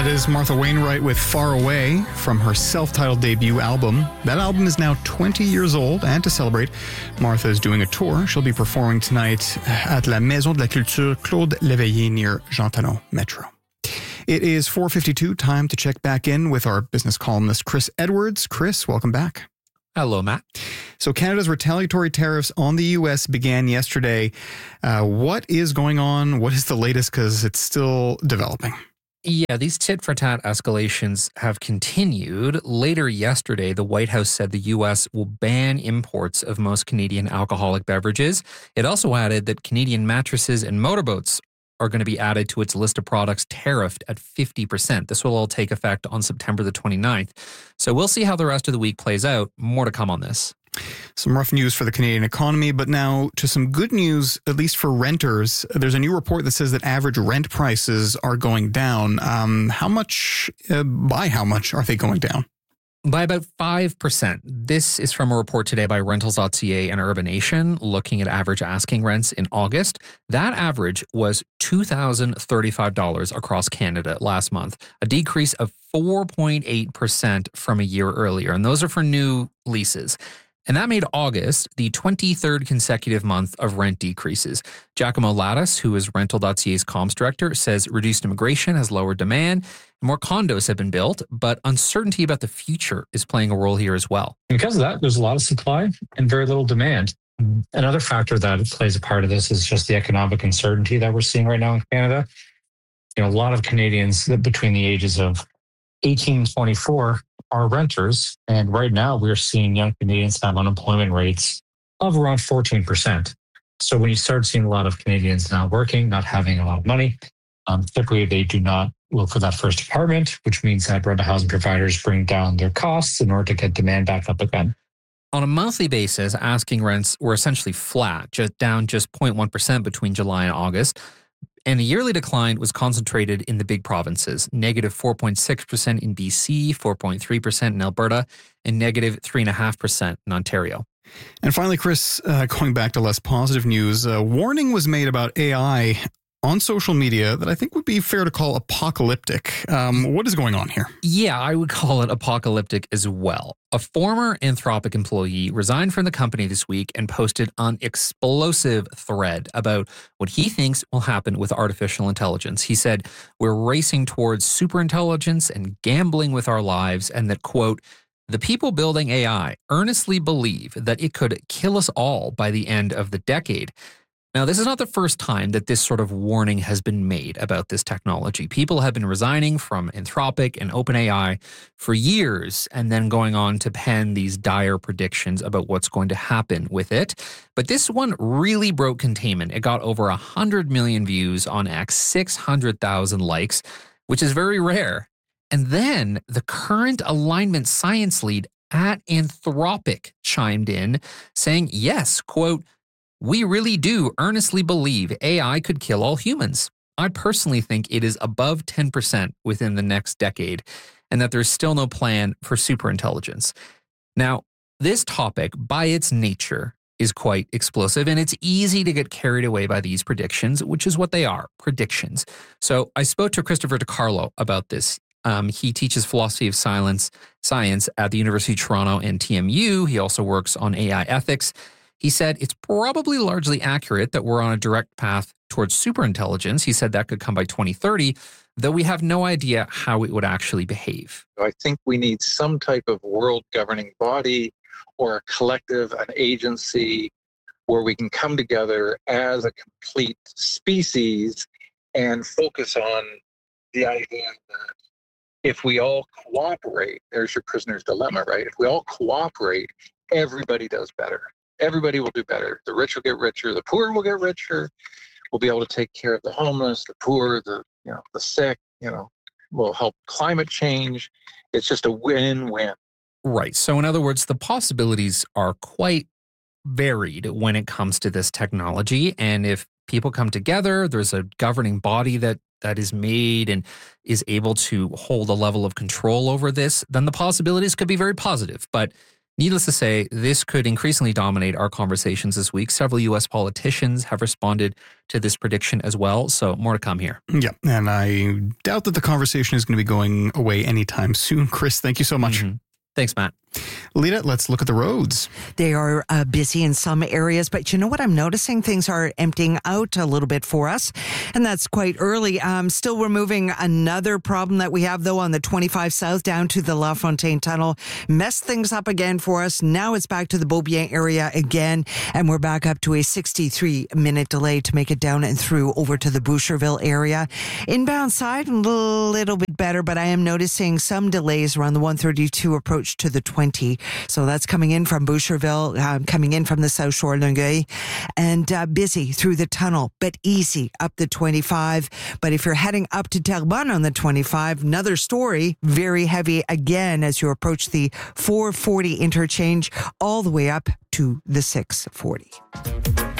That is Martha Wainwright with Far Away from her self-titled debut album. That album is now 20 years old, and to celebrate, Martha is doing a tour. She'll be performing tonight at La Maison de la Culture Claude Léveillé near Jean Talon Metro. It is 4:52, time to check back in with our business columnist Chris Edwards. Chris, welcome back. Hello, Matt. So Canada's retaliatory tariffs on the U.S. began yesterday. What is going on? What is the latest? Because it's still developing. Yeah, these tit-for-tat escalations have continued. Later yesterday, the White House said the U.S. will ban imports of most Canadian alcoholic beverages. It also added that Canadian mattresses and motorboats are going to be added to its list of products tariffed at 50%. This will all take effect on September the 29th. So we'll see how the rest of the week plays out. More to come on this. Some rough news for the Canadian economy, but now to some good news, at least for renters. There's a new report that says that average rent prices are going down. By how much are they going down? By about 5%. This is from a report today by Rentals.ca and Urbanation looking at average asking rents in August. That average was $2,035 across Canada last month, a decrease of 4.8% from a year earlier. And those are for new leases. And that made August the 23rd consecutive month of rent decreases. Giacomo Lattis, who is Rental.ca's comms director, says reduced immigration has lowered demand. More condos have been built, but uncertainty about the future is playing a role here as well. Because of that, there's a lot of supply and very little demand. Another factor that plays a part of this is just the economic uncertainty that we're seeing right now in Canada. A lot of Canadians between the ages of 18 and 24 are renters. And right now we're seeing young Canadians have unemployment rates of around 14%. So when you start seeing a lot of Canadians not working, not having a lot of money, typically they do not look for that first apartment, which means that rental housing providers bring down their costs in order to get demand back up again. On a monthly basis, asking rents were essentially flat, down 0.1% between July and August. And the yearly decline was concentrated in the big provinces, negative 4.6% in BC, 4.3% in Alberta, and negative 3.5% in Ontario. And finally, Chris, going back to less positive news, a warning was made about AI on social media that I think would be fair to call apocalyptic. What is going on here? Yeah, I would call it apocalyptic as well. A former Anthropic employee resigned from the company this week and posted an explosive thread about what he thinks will happen with artificial intelligence. He said, "We're racing towards superintelligence and gambling with our lives," and that, quote, "The people building AI earnestly believe that it could kill us all by the end of the decade." Now, this is not the first time that this sort of warning has been made about this technology. People have been resigning from Anthropic and OpenAI for years and then going on to pen these dire predictions about what's going to happen with it. But this one really broke containment. It got over 100 million views on X, 600,000 likes, which is very rare. And then the current alignment science lead at Anthropic chimed in saying, yes, quote, "We really do earnestly believe AI could kill all humans. I personally think it is above 10% within the next decade, and that there's still no plan for superintelligence." Now, this topic, by its nature, is quite explosive, and it's easy to get carried away by these predictions, which is what they are, predictions. So I spoke to Christopher DiCarlo about this. He teaches philosophy of science at the University of Toronto and TMU. He also works on AI ethics. He said it's probably largely accurate that we're on a direct path towards superintelligence. He said that could come by 2030, though we have no idea how it would actually behave. I think we need some type of world governing body or a collective, an agency where we can come together as a complete species and focus on the idea that if we all cooperate, there's your prisoner's dilemma, right? If we all cooperate, everybody does better. Everybody will do better. The rich will get richer. The poor will get richer. We'll be able to take care of the homeless, the poor, the sick. We'll help climate change. It's just a win-win. Right. So in other words, the possibilities are quite varied when it comes to this technology. And if people come together, there's a governing body that is made and is able to hold a level of control over this, then the possibilities could be very positive. But Needless to say, this could increasingly dominate our conversations this week. Several U.S. politicians have responded to this prediction as well, so more to come here. Yeah, and I doubt that the conversation is going to be going away anytime soon. Chris, thank you so much. Thanks, Matt. Lita, let's look at the roads. They are busy in some areas, but you know what I'm noticing? Things are emptying out a little bit for us, and that's quite early. Still removing another problem that we have, though, on the 25 South down to the La Fontaine Tunnel. Messed things up again for us. Now it's back to the Beaubien area again, and we're back up to a 63-minute delay to make it down and through over to the Boucherville area. Inbound side, a little bit better, but I am noticing some delays around the 132 approach to the 20. So that's coming in from Boucherville, coming in from the South Shore, Longueuil, and busy through the tunnel, but easy up the 25. But if you're heading up to Terrebonne on the 25, another story, very heavy again as you approach the 440 interchange all the way up to the 640.